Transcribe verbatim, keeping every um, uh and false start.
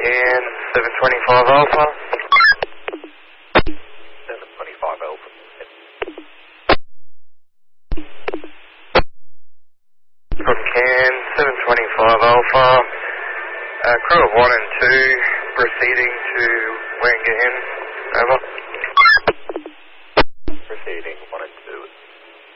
Can seven twenty-five Alpha. seven twenty-five Alpha. From Can seven twenty-five Alpha. Uh, crew of one and two proceeding to Wangan. Over.